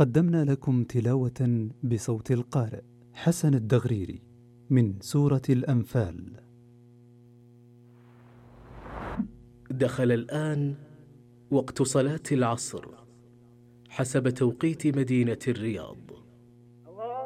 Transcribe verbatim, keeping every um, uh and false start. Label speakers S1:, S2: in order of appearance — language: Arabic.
S1: قدمنا لكم تلاوة بصوت القارئ حسن الدغريري من سورة الأنفال.
S2: دخل الآن وقت صلاة العصر حسب توقيت مدينة الرياض.